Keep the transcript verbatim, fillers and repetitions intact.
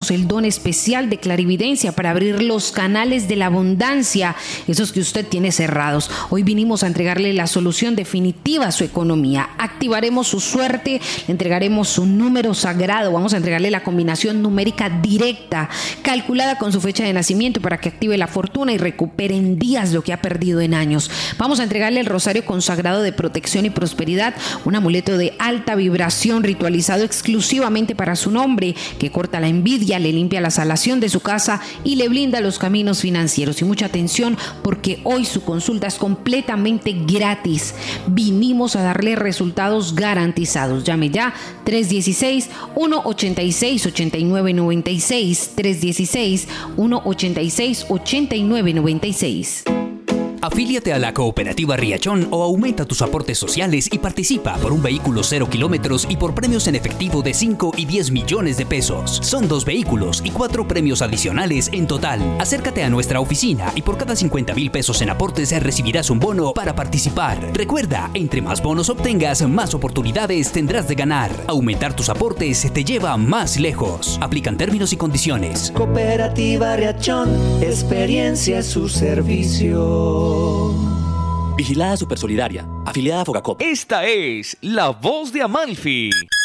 tenemos el don especial de clarividencia para abrir los canales de la abundancia, esos que usted tiene cerrados. Hoy vinimos a entregarle la solución definitiva a su economía. Activaremos su suerte, le entregaremos su número sagrado, vamos a entregarle la combinación numérica directa, calculada con su fecha de nacimiento para que active la fortuna y recupere en días lo que ha perdido en años. Vamos a entregarle el rosario consagrado de protección y prosperidad, un amuleto de alta vibración ritualizado exclusivamente para su nombre, que corta la envidia, le limpia la salación de su casa y le blinda los caminos financieros. Y mucha atención, porque hoy su consulta es completamente gratis. Vinimos a darle resultados garantizados. Llame ya tres uno seis, uno ocho seis, ocho nueve nueve seis, tres uno seis, uno ocho seis, ocho nueve nueve seis. Afíliate a la Cooperativa Riachón o aumenta tus aportes sociales y participa por un vehículo cero kilómetros y por premios en efectivo de cinco y diez millones de pesos. Son dos vehículos y cuatro premios adicionales en total. Acércate a nuestra oficina y por cada cincuenta mil pesos en aportes recibirás un bono para participar. Recuerda, entre más bonos obtengas, más oportunidades tendrás de ganar. Aumentar tus aportes te lleva más lejos. Aplican términos y condiciones. Cooperativa Riachón, experiencia a su servicio. Vigilada Supersolidaria, afiliada a Fogacop. Esta es la voz de Amalfi.